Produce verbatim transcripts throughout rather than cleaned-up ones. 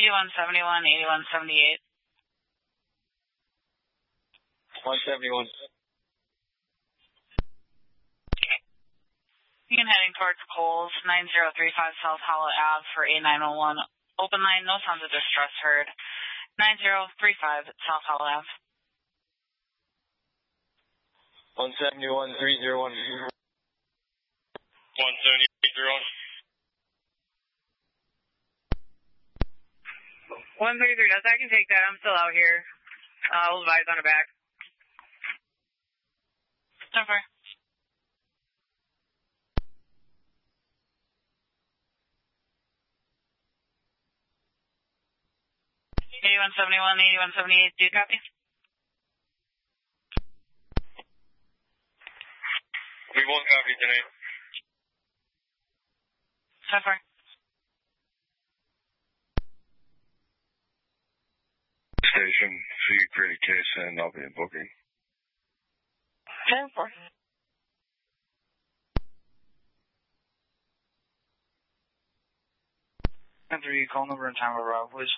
eighty-one seventy-one, eighty-one seventy-eight. one seventy-one. Beacon heading towards Coles, nine zero three five South Hollow Ave for A nine oh one. Open line, no sounds of distress heard. nine zero three five South Hollow Ave. one seventy-one, three zero one. one seventy-eight, zero one. one thirty-three, I can take that. I'm still out here. Uh, I'll advise on the back. Over. eighty-one seventy-one, eighty-one seventy-eight, do you copy? We won't copy tonight. So far. Station, so you create a case and I'll be in booking. ten four. Enter your call number and time of arrival, please.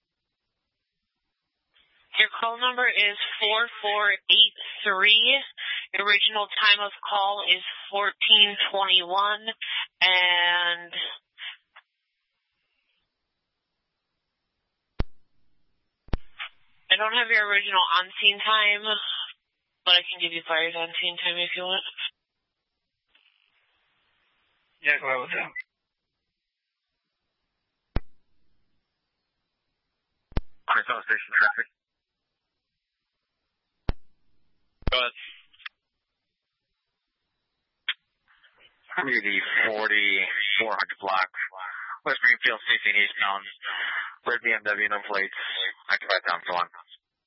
Your call number is four four eight three. Your original time of call is fourteen twenty-one. And I don't have your original on-scene time, but I can give you Fire's on-scene time if you want. Yeah, go ahead with that. Crystal Station traffic. Go ahead. The forty-four hundred block, West Greenfield, sixteen eastbound, red B M W, no plates, occupied down to one.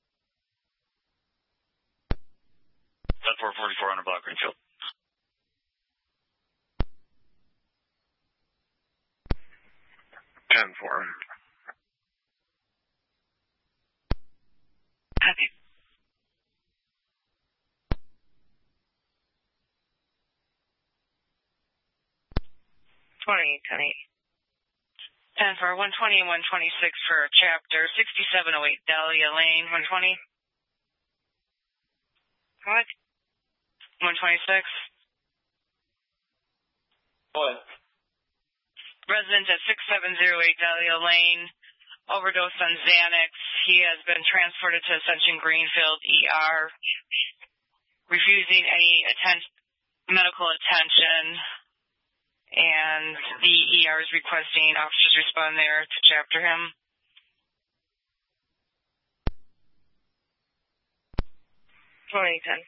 ten four, forty-four hundred block, Greenfield. ten four. Copy. twenty, ten eight. ten for one twenty and one twenty-six for chapter sixty-seven oh eight Dahlia Lane, one twenty. What? one twenty-six. What? Resident at sixty-seven oh eight Dahlia Lane, overdosed on Xanax. He has been transported to Ascension Greenfield E R, refusing any atten- medical attention. And the E R is requesting officers respond there to chapter him. twenty, ten.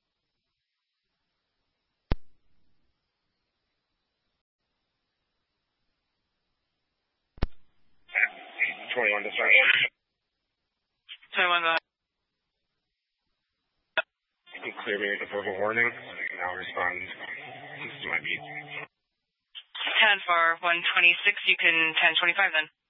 twenty-one to start. twenty-one to You can clear me with a verbal warning. I can now respond to my beat. ten for one twenty-six, you can ten twenty-five then.